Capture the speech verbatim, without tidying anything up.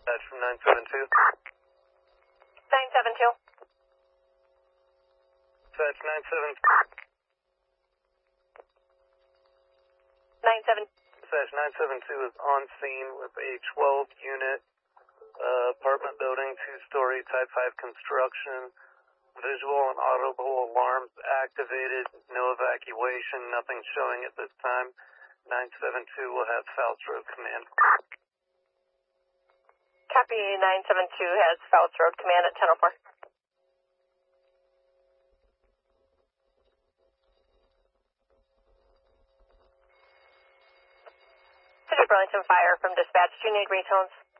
Dispatch from nine seven two. nine seven two. Dispatch nine seven. nine seven. Dispatch nine seven two is on scene with a twelve unit uh, apartment building, two-story, type five construction. Visual and audible alarms activated. No evacuation. Nothing showing at this time. nine seven two will have South Road Command. Copy. nine seven two has South Road Command at ten oh four. City of Burlington Fire from dispatch. Do you need retones?